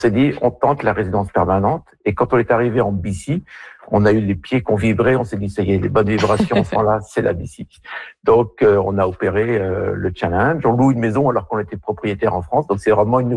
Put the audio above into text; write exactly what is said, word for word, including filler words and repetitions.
s'est dit, on tente la résidence permanente. Et quand on est arrivé en B C, on a eu les pieds qui ont vibré. On s'est dit, ça y est, les bonnes vibrations sont là, c'est la B C. Donc, euh, on a opéré euh, le challenge. On loue une maison alors qu'on était propriétaire en France. Donc, c'est vraiment une